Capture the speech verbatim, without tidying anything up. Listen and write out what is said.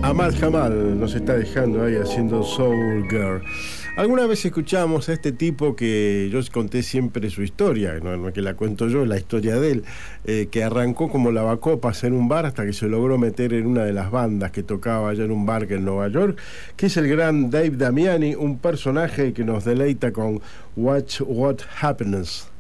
Ahmad Jamal nos está dejando ahí haciendo Soul Girl. Alguna vez escuchamos a este tipo que yo conté siempre su historia, no, no que la cuento yo, la historia de él, eh, que arrancó como lavacopas en un bar hasta que se logró meter en una de las bandas que tocaba allá en un bar que en Nueva York, que es el gran Dave Damiani, un personaje que nos deleita con Watch What Happens.